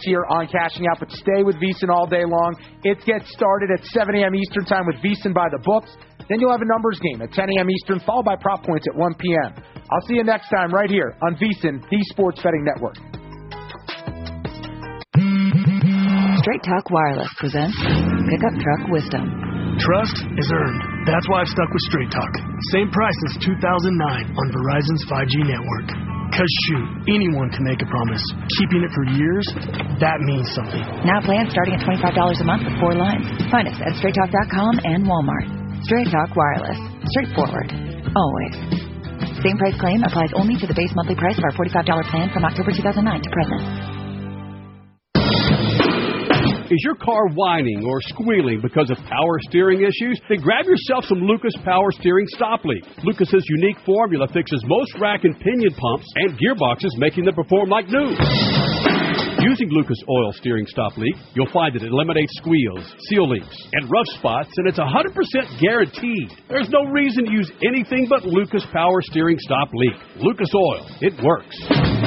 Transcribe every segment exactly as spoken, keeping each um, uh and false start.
here on Cashing Out, but stay with VEASAN all day long. It gets started at seven a.m. Eastern Time with VEASAN by the books. Then you'll have a numbers game at ten a.m. Eastern, followed by prop points at one p.m. I'll see you next time right here on VEASAN, the Sports Betting Network. Straight Talk Wireless presents Pickup Truck Wisdom. Trust is earned. That's why I've stuck with Straight Talk. Same price as two thousand nine on Verizon's five G network. Because, shoot, anyone can make a promise. Keeping it for years, that means something. Now plans starting at twenty-five dollars a month with four lines. Find us at straight talk dot com and Walmart. Straight Talk Wireless. Straightforward. Always. Same price claim applies only to the base monthly price of our forty-five dollars plan from October two thousand nine to present. Is your car whining or squealing because of power steering issues? Then grab yourself some Lucas Power Steering Stop Leak. Lucas's unique formula fixes most rack and pinion pumps and gearboxes, making them perform like new. Using Lucas Oil Steering Stop Leak, you'll find that it eliminates squeals, seal leaks, and rough spots, and it's one hundred percent guaranteed. There's no reason to use anything but Lucas Power Steering Stop Leak. Lucas Oil. It works.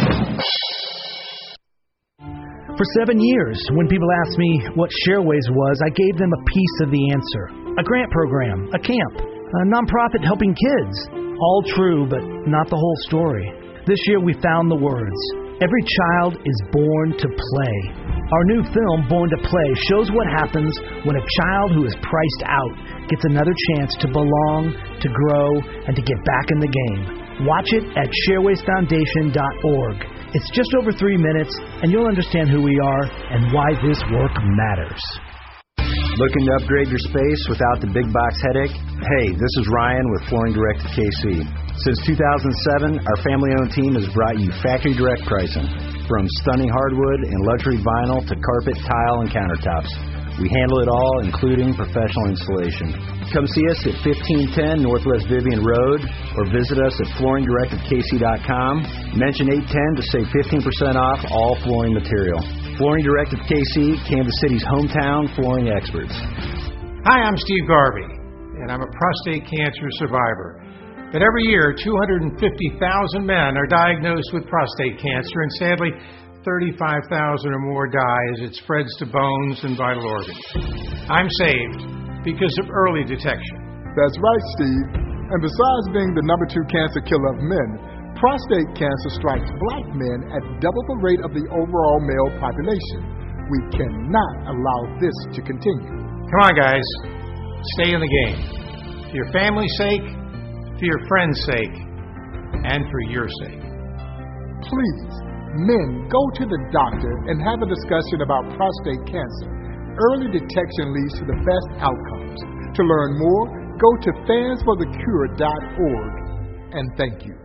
For seven years, when people asked me what Shareways was, I gave them a piece of the answer. A grant program, a camp, a nonprofit helping kids. All true, but not the whole story. This year we found the words. Every child is born to play. Our new film, Born to Play, shows what happens when a child who is priced out gets another chance to belong, to grow, and to get back in the game. Watch it at shareways foundation dot org. It's just over three minutes, and you'll understand who we are and why this work matters. Looking to upgrade your space without the big box headache? Hey, this is Ryan with Flooring Direct of K C. Since two thousand seven, our family-owned team has brought you factory direct pricing. From stunning hardwood and luxury vinyl to carpet, tile, and countertops. We handle it all, including professional installation. Come see us at fifteen ten Northwest Vivian Road or visit us at flooring direct of K C dot com. Mention eight ten to save fifteen percent off all flooring material. Flooring Direct of K C, Kansas City's hometown flooring experts. Hi, I'm Steve Garvey, and I'm a prostate cancer survivor. But every year, two hundred fifty thousand men are diagnosed with prostate cancer, and sadly, thirty-five thousand or more die as it spreads to bones and vital organs. I'm saved because of early detection. That's right, Steve. And besides being the number two cancer killer of men, prostate cancer strikes black men at double the rate of the overall male population. We cannot allow this to continue. Come on, guys. Stay in the game. For your family's sake, for your friends' sake, and for your sake. Please, men, go to the doctor and have a discussion about prostate cancer. Early detection leads to the best outcomes. To learn more, go to fans for the cure dot org. And thank you.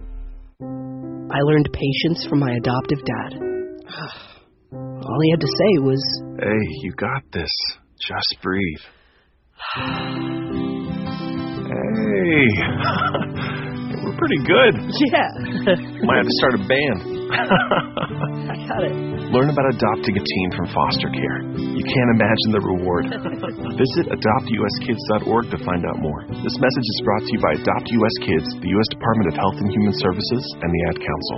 I learned patience from my adoptive dad. All he had to say was, "Hey, you got this. Just breathe." Hey, we're pretty good. Yeah. Might have to start a band. I got it. Learn about adopting a teen from foster care. You can't imagine the reward. Visit adopt U S kids dot org to find out more. This message is brought to you by Adopt U S Kids, the U S Department of Health and Human Services, and the Ad Council.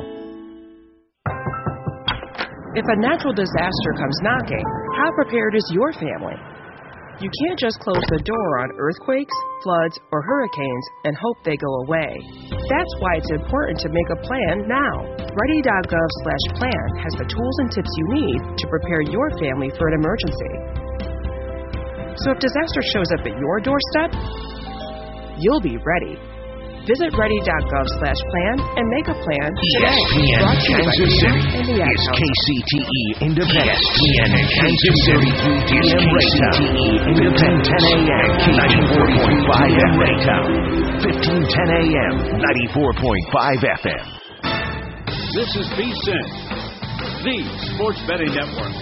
If a natural disaster comes knocking, how prepared is your family? You can't just close the door on earthquakes, floods, or hurricanes and hope they go away. That's why it's important to make a plan now. ready dot gov slash plan has the tools and tips you need to prepare your family for an emergency. So if disaster shows up at your doorstep, you'll be ready. Visit ready dot gov slash plan and make a plan today. E S P N Kansas City is K C T E Independent. E S P N Kansas City is K C T E Independent. ten a.m. ninety-four point five F M. fifteen ten a.m. ninety-four point five F M. This is VEASAN, the Sports Betting Network.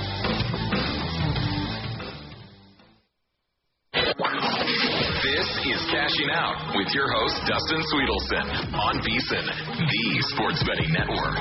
This is Cashing Out with your host, Dustin Sweetelson, on VEASAN, the Sports Betting Network.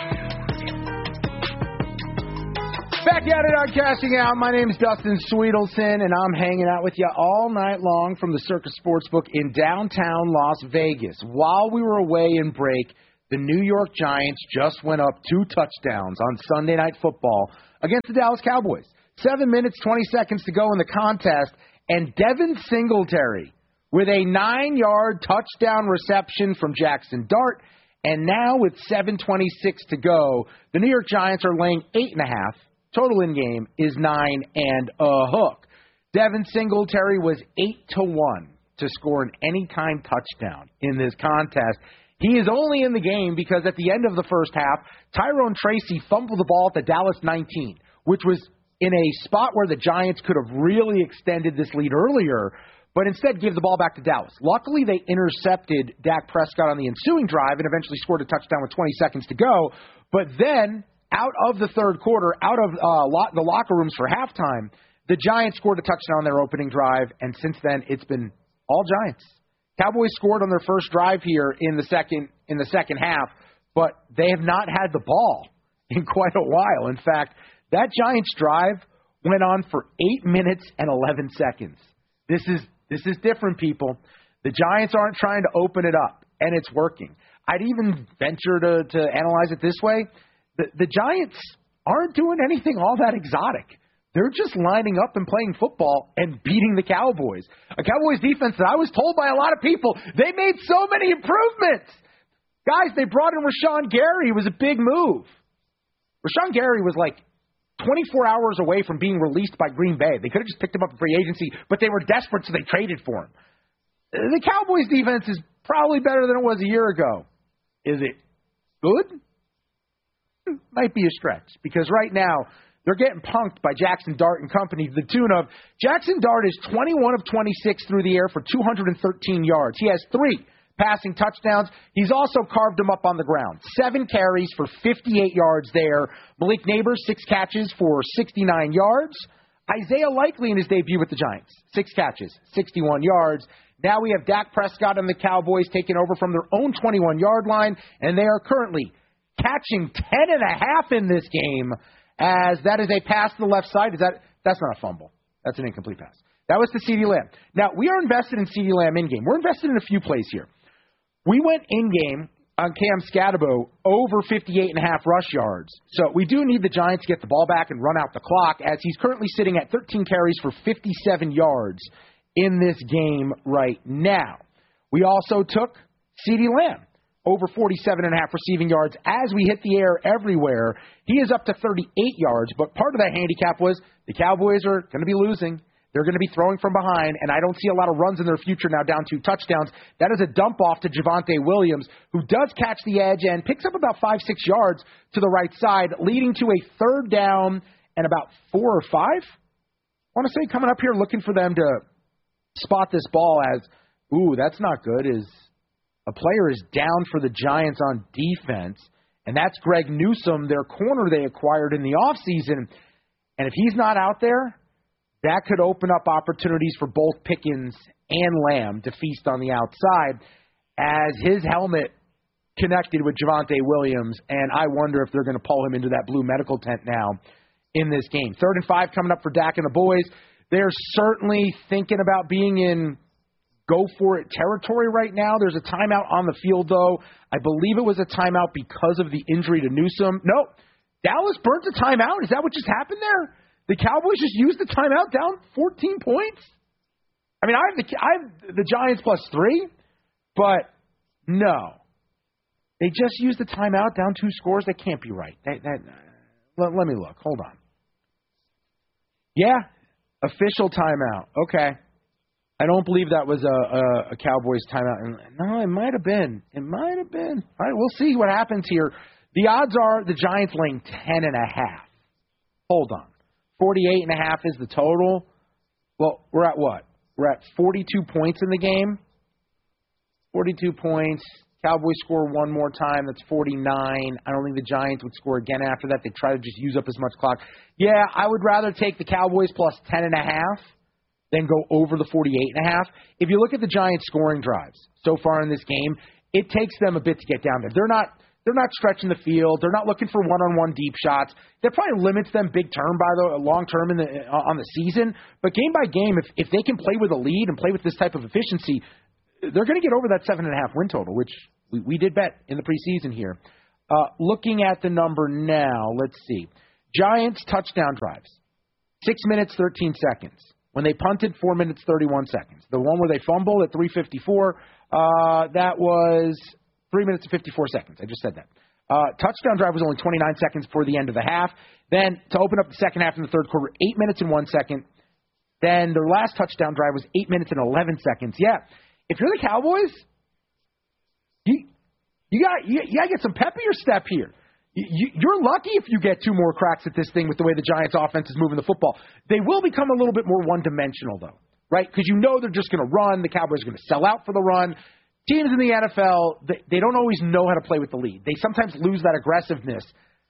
Back at it on Cashing Out. My name is Dustin Sweetelson, and I'm hanging out with you all night long from the Circus Sportsbook in downtown Las Vegas. While we were away in break, the New York Giants just went up two touchdowns on Sunday Night Football against the Dallas Cowboys. Seven minutes, twenty seconds to go in the contest, and Devin Singletary with a nine-yard touchdown reception from Jackson Dart. And now with seven twenty-six to go, the New York Giants are laying eight and a half. Total in-game is nine and a hook. Devin Singletary was eight to one to score an anytime touchdown in this contest. He is only in the game because at the end of the first half, Tyrone Tracy fumbled the ball at the Dallas nineteen, which was in a spot where the Giants could have really extended this lead earlier, but instead gave the ball back to Dallas. Luckily, they intercepted Dak Prescott on the ensuing drive and eventually scored a touchdown with twenty seconds to go. But then, out of the third quarter, out of uh, lo- the locker rooms for halftime, the Giants scored a touchdown on their opening drive, and since then, it's been all Giants. Cowboys scored on their first drive here in the second in the second half, but they have not had the ball in quite a while. In fact, that Giants drive went on for eight minutes and eleven seconds. This is this is different, people. The Giants aren't trying to open it up, and it's working. I'd even venture to, to analyze it this way. The, the Giants aren't doing anything all that exotic. They're just lining up and playing football and beating the Cowboys. A Cowboys defense that I was told by a lot of people, they made so many improvements. Guys, they brought in Rashawn Gary. It was a big move. Rashawn Gary was like twenty-four hours away from being released by Green Bay. They could have just picked him up in free agency, but they were desperate, so they traded for him. The Cowboys defense is probably better than it was a year ago. Is it good? Might be a stretch, because right now they're getting punked by Jackson Dart and company to the tune of Jackson Dart is twenty-one of twenty-six through the air for two hundred thirteen yards. He has three passing touchdowns. He's also carved them up on the ground. Seven carries for fifty-eight yards there. Malik Neighbors, six catches for sixty-nine yards. Isaiah Likely in his debut with the Giants, six catches, sixty-one yards. Now we have Dak Prescott and the Cowboys taking over from their own twenty-one-yard line, and they are currently catching ten and a half in this game, as that is a pass to the left side. Is that that's not a fumble. That's an incomplete pass. That was to CeeDee Lamb. Now, we are invested in CeeDee Lamb in-game. We're invested in a few plays here. We went in-game on Cam Scatabo over fifty-eight and a half rush yards. So we do need the Giants to get the ball back and run out the clock, as he's currently sitting at thirteen carries for fifty-seven yards in this game right now. We also took CeeDee Lamb over forty-seven and a half receiving yards as we hit the air everywhere. He is up to thirty-eight yards, but part of that handicap was the Cowboys are going to be losing. They're going to be throwing from behind, and I don't see a lot of runs in their future now down two touchdowns. That is a dump off to Javonte Williams, who does catch the edge and picks up about five, six yards to the right side, leading to a third down and about four or five. I want to say coming up here looking for them to spot this ball as, ooh, that's not good, is a player is down for the Giants on defense, and that's Greg Newsome, their corner they acquired in the offseason. And if he's not out there, that could open up opportunities for both Pickens and Lamb to feast on the outside, as his helmet connected with Javonte Williams, and I wonder if they're going to pull him into that blue medical tent now in this game. Third and five coming up for Dak and the boys. They're certainly thinking about being in go-for-it territory right now. There's a timeout on the field, though. I believe it was a timeout because of the injury to Newsome. No, Dallas burnt a timeout. Is that what just happened there? The Cowboys just used the timeout down fourteen points? I mean, I have the, I have the Giants plus three, but no. They just used the timeout down two scores. That can't be right. That, that, let, let me look. Hold on. Yeah, official timeout. Okay. I don't believe that was a, a, a Cowboys timeout. No, it might have been. It might have been. All right, we'll see what happens here. The odds are the Giants laying ten and a half. Hold on. forty-eight and a half is the total. Well, we're at what? We're at forty-two points in the game. forty-two points. Cowboys score one more time. That's forty-nine. I don't think the Giants would score again after that. They try to just use up as much clock. Yeah, I would rather take the Cowboys plus ten and a half than go over the forty-eight and a half. If you look at the Giants scoring drives so far in this game, it takes them a bit to get down there. They're not They're not stretching the field. They're not looking for one-on-one deep shots. That probably limits them big term by the long term in the on the season. But game by game, if if they can play with a lead and play with this type of efficiency, they're going to get over that seven and a half win total, which we, we did bet in the preseason here. Uh, looking at the number now, let's see. Giants touchdown drives, six minutes, thirteen seconds. When they punted, four minutes, thirty-one seconds. The one where they fumbled at three fifty-four, uh, that was three minutes and fifty-four seconds. I just said that. Uh, touchdown drive was only twenty-nine seconds before the end of the half. Then to open up the second half in the third quarter, eight minutes and one second. Then their last touchdown drive was eight minutes and eleven seconds. Yeah, if you're the Cowboys, you you got you, you got to get some pep in your step here. You, you're lucky if you get two more cracks at this thing with the way the Giants' offense is moving the football. They will become a little bit more one-dimensional, though, right? Because you know they're just going to run. The Cowboys are going to sell out for the run. Teams in the N F L, they, they don't always know how to play with the lead. They sometimes lose that aggressiveness.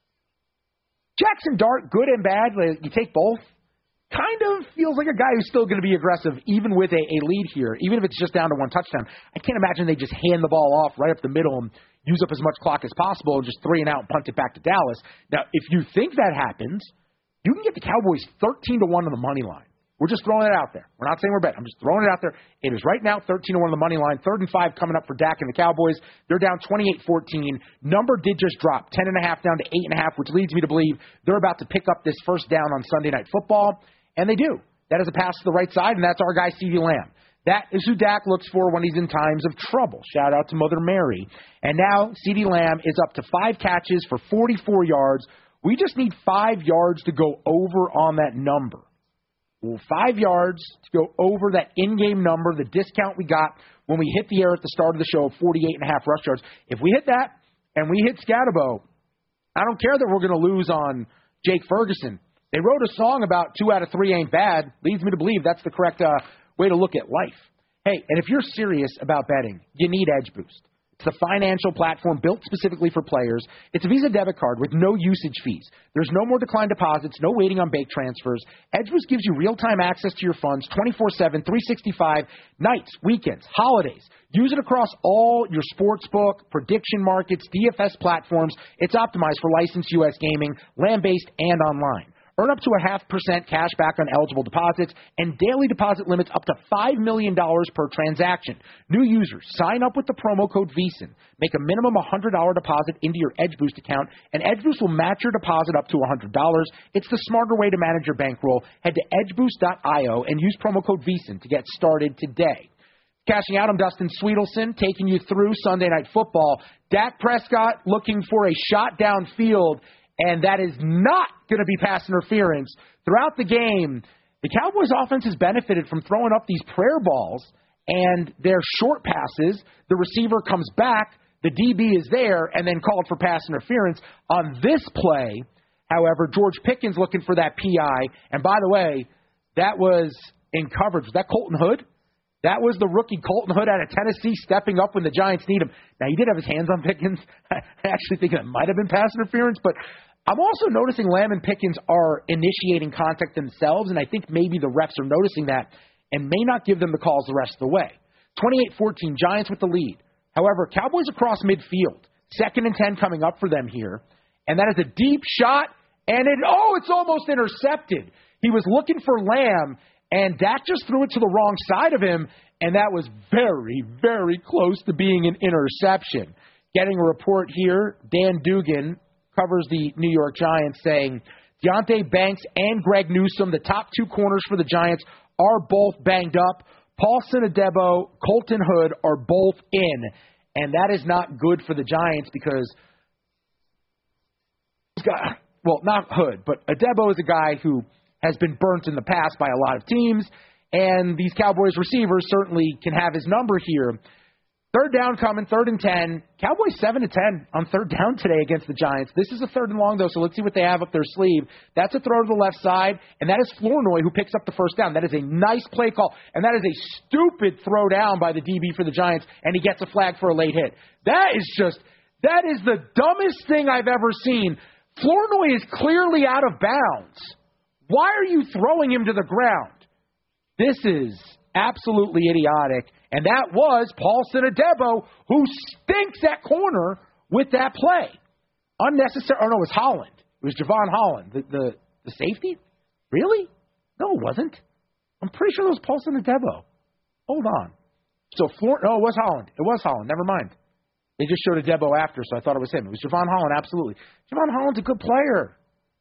Jackson Dart, good and bad, you take both, kind of feels like a guy who's still going to be aggressive even with a, a lead here, even if it's just down to one touchdown. I can't imagine they just hand the ball off right up the middle and use up as much clock as possible and just three and out and punt it back to Dallas. Now, if you think that happens, you can get the Cowboys thirteen to one on the money line. We're just throwing it out there. We're not saying we're betting. I'm just throwing it out there. It is right now thirteen to one on the money line. Third and five coming up for Dak and the Cowboys. They're down twenty-eight fourteen. Number did just drop, ten and a half down to eight and a half, which leads me to believe they're about to pick up this first down on Sunday Night Football. And they do. That is a pass to the right side, and that's our guy, CeeDee Lamb. That is who Dak looks for when he's in times of trouble. Shout out to Mother Mary. And now CeeDee Lamb is up to five catches for forty-four yards. We just need five yards to go over on that number. Well, five yards to go over that in-game number, the discount we got when we hit the air at the start of the show of forty-eight and a half rush yards. If we hit that and we hit Scatterbo, I don't care that we're going to lose on Jake Ferguson. They wrote a song about two out of three ain't bad. Leads me to believe that's the correct uh, way to look at life. Hey, and if you're serious about betting, you need Edge Boost. It's the financial platform built specifically for players. It's a Visa debit card with no usage fees. There's no more declined deposits, no waiting on bank transfers. Edge Boost gives you real-time access to your funds twenty-four seven, three sixty-five, nights, weekends, holidays. Use it across all your sportsbook, prediction markets, D F S platforms. It's optimized for licensed U S gaming, land-based, and online. Earn up to a half percent cash back on eligible deposits and daily deposit limits up to five million dollars per transaction. New users, sign up with the promo code VEASAN. Make a minimum one hundred dollars deposit into your Edge Boost account, and Edge Boost will match your deposit up to one hundred dollars. It's the smarter way to manage your bankroll. Head to edge boost dot io and use promo code VEASAN to get started today. Cashing out, I'm Dustin Sweetelson, taking you through Sunday Night Football. Dak Prescott looking for a shot downfield, and that is not going to be pass interference. Throughout the game, the Cowboys' offense has benefited from throwing up these prayer balls and their short passes. The receiver comes back, the D B is there, and then called for pass interference. On this play, however, George Pickens looking for that P I. And by the way, that was in coverage. Was that Colton Hood? That was the rookie Colton Hood out of Tennessee stepping up when the Giants need him. Now, he did have his hands on Pickens. I actually think that might have been pass interference, but I'm also noticing Lamb and Pickens are initiating contact themselves, and I think maybe the refs are noticing that and may not give them the calls the rest of the way. twenty-eight fourteen, Giants with the lead. However, Cowboys across midfield. Second and ten coming up for them here. And that is a deep shot, and it, oh, it's almost intercepted. He was looking for Lamb, and Dak just threw it to the wrong side of him, and that was very, very close to being an interception. Getting a report here, Dan Dugan covers the New York Giants, saying Deonte Banks and Greg Newsome, the top two corners for the Giants, are both banged up. Paulson Adebo, Colton Hood are both in, and that is not good for the Giants because, well, not Hood, but Adebo is a guy who has been burnt in the past by a lot of teams, and these Cowboys receivers certainly can have his number here. Third down coming, third and ten. Cowboys seven to ten on third down today against the Giants. This is a third and long, though, so let's see what they have up their sleeve. That's a throw to the left side, and that is Flournoy who picks up the first down. That is a nice play call, and that is a stupid throw down by the D B for the Giants, and he gets a flag for a late hit. That is just, that is the dumbest thing I've ever seen. Flournoy is clearly out of bounds. Why are you throwing him to the ground? This is absolutely idiotic. And that was Paulson Adebo, who stinks at corner with that play. Unnecessary. Oh, no, it was Holland. It was Javon Holland, the, the, the safety. Really? No, it wasn't. I'm pretty sure it was Paulson Adebo. Hold on. So, Flor- no, it was Holland. It was Holland. Never mind. They just showed Adebo after, so I thought it was him. It was Javon Holland, absolutely. Javon Holland's a good player.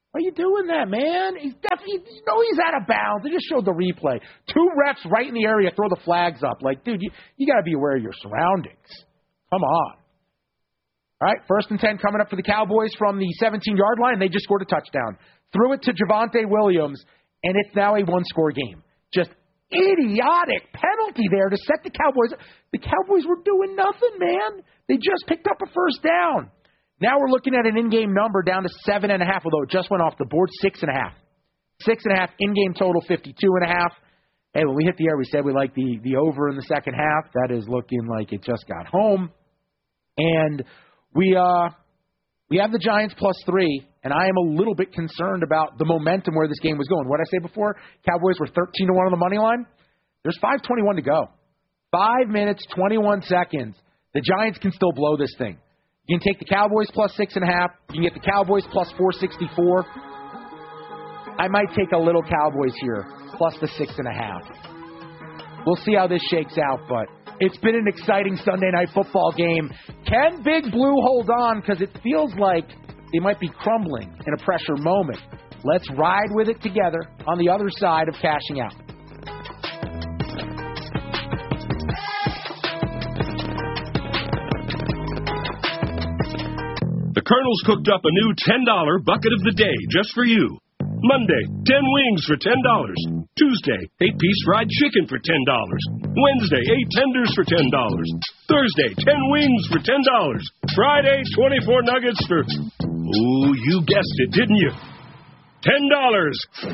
Why are you doing that, man? He's definitely, you know he's out of bounds. They just showed the replay. Two refs right in the area throw the flags up. Like, dude, you, you got to be aware of your surroundings. Come on. All right, first and ten coming up for the Cowboys from the seventeen-yard line. They just scored a touchdown. Threw it to Javonte Williams, and it's now a one-score game. Just idiotic penalty there to set the Cowboys. The Cowboys were doing nothing, man. They just picked up a first down. Now we're looking at an in-game number down to seven and a half, although it just went off the board, six and a half. Six and a half, in-game total, fifty-two and a half. Hey, when we hit the air, we said we like the, the over in the second half. That is looking like it just got home. And we uh we have the Giants plus three, and I am a little bit concerned about the momentum where this game was going. What did I say before? Cowboys were thirteen to one on the money line. There's five twenty-one to go. Five minutes, twenty-one seconds. The Giants can still blow this thing. You can take the Cowboys plus six and a half. You can get the Cowboys plus four sixty-four. I might take a little Cowboys here, plus the six and a half. We'll see how this shakes out, but it's been an exciting Sunday night football game. Can Big Blue hold on? Because it feels like they might be crumbling in a pressure moment. Let's ride with it together on the other side of cashing out. The Colonel's cooked up a new ten dollar bucket of the day just for you. Monday, ten wings for ten dollars. Tuesday, eight-piece fried chicken for ten dollars. Wednesday, eight tenders for ten dollars. Thursday, ten wings for ten dollars. Friday, twenty-four nuggets for... Oh, you guessed it, didn't you? ten dollars.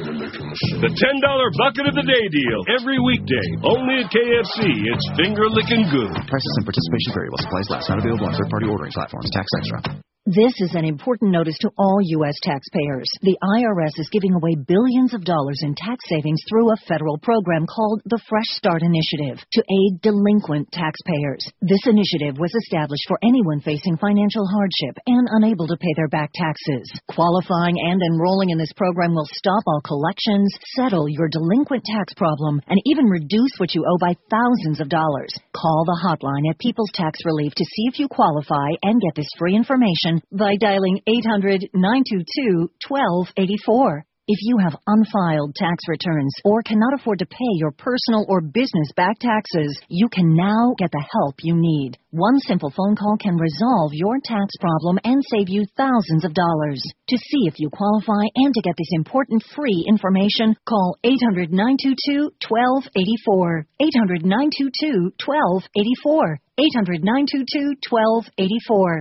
The ten dollar bucket of the day deal. Every weekday. Only at K F C. It's finger-licking good. Prices and participation variable. Supplies last. Not available on third-party ordering platforms. Tax extra. This is an important notice to all U S taxpayers. The I R S is giving away billions of dollars in tax savings through a federal program called the Fresh Start Initiative to aid delinquent taxpayers. This initiative was established for anyone facing financial hardship and unable to pay their back taxes. Qualifying and enrolling in this program will stop all collections, settle your delinquent tax problem, and even reduce what you owe by thousands of dollars. Call the hotline at People's Tax Relief to see if you qualify and get this free information by dialing eight hundred, nine two two, one two eight four. If you have unfiled tax returns or cannot afford to pay your personal or business back taxes, you can now get the help you need. One simple phone call can resolve your tax problem and save you thousands of dollars. To see if you qualify and to get this important free information, call eight hundred, nine two two, one two eight four. eight hundred, nine two two, one two eight four. eight hundred, nine two two, one two eight four.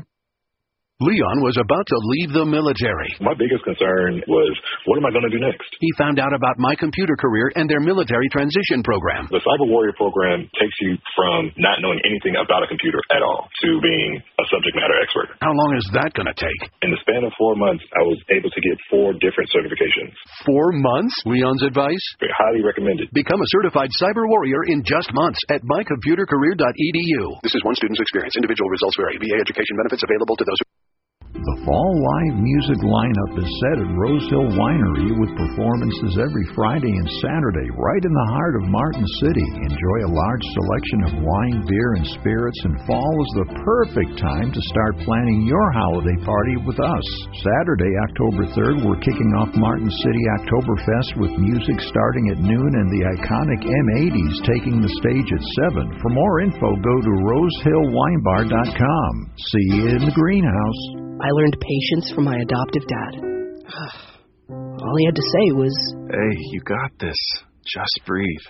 Leon was about to leave the military. My biggest concern was, what am I going to do next? He found out about My Computer Career and their military transition program. The Cyber Warrior program takes you from not knowing anything about a computer at all to being a subject matter expert. How long is that going to take? In the span of four months, I was able to get four different certifications. Four months? Leon's advice? Highly recommended. Become a certified cyber warrior in just months at my computer career dot e d u. This is one student's experience. Individual results vary. V A education benefits available to those who... The fall live music lineup is set at Rose Hill Winery with performances every Friday and Saturday right in the heart of Martin City. Enjoy a large selection of wine, beer, and spirits, and fall is the perfect time to start planning your holiday party with us. Saturday, October third, we're kicking off Martin City Oktoberfest with music starting at noon and the iconic M eighties taking the stage at seven. For more info, go to rose hill wine bar dot com. See you in the greenhouse. I learned patience from my adoptive dad. All he had to say was, "Hey, you got this. Just breathe."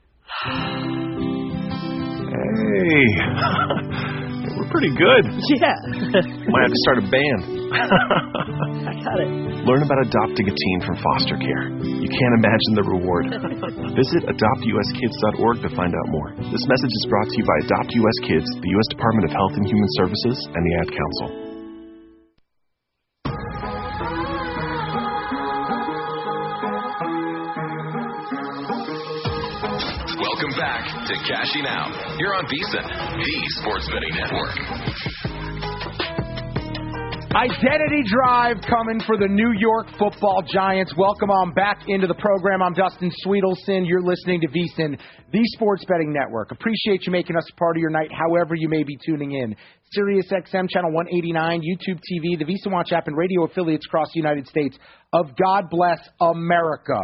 Hey, we're pretty good. Yeah. Might have to start a band. I got it. Learn about adopting a teen from foster care. You can't imagine the reward. Visit adopt u s kids dot org to find out more. This message is brought to you by Adopt U S Kids, the U S Department of Health and Human Services, and the Ad Council. Welcome back to Cashing Out. You're on VEASAN, the Sports Betting Network. Identity Drive coming for the New York Football Giants. Welcome on back into the program. I'm Dustin Sweetelson. You're listening to VSiN, the Sports Betting Network. Appreciate you making us a part of your night, however you may be tuning in. Sirius X M Channel one eighty-nine, YouTube T V, the VSiN Watch app, and radio affiliates across the United States of God Bless America.